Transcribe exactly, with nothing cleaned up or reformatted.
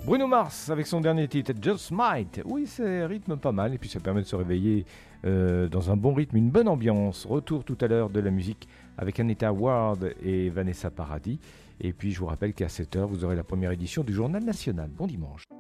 Bruno Mars avec son dernier titre, Just Might. Oui, c'est rythme pas mal et puis ça permet de se réveiller euh, dans un bon rythme, une bonne ambiance. Retour tout à l'heure de la musique avec Anita Ward et Vanessa Paradis. Et puis je vous rappelle qu'à sept heures, vous aurez la première édition du Journal National. Bon dimanche.